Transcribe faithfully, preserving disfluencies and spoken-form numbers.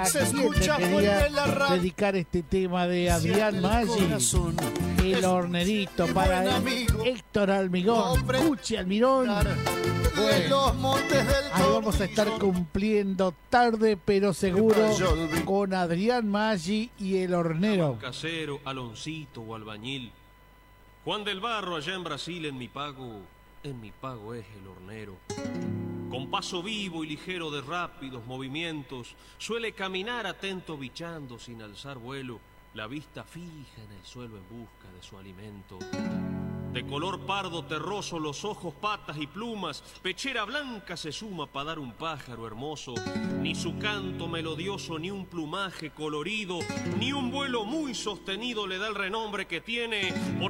¿A Se quién le escucha quería fuerte la radio. dedicar este tema de Adrián Maggi? El hornerito para él. Héctor Almigón, Cuchi Almirón. Bueno, ahí vamos a estar cumpliendo tarde pero seguro con Adrián Maggi y el hornero. Casero, Aloncito o albañil. Juan del Barro allá en Brasil, en mi pago, en mi pago es el hornero. Con paso vivo y ligero de rápidos movimientos, suele caminar atento bichando sin alzar vuelo, la vista fija en el suelo en busca de su alimento. De color pardo terroso los ojos, patas y plumas, pechera blanca se suma para dar un pájaro hermoso. Ni su canto melodioso, ni un plumaje colorido, ni un vuelo muy sostenido le da el renombre que tiene, porque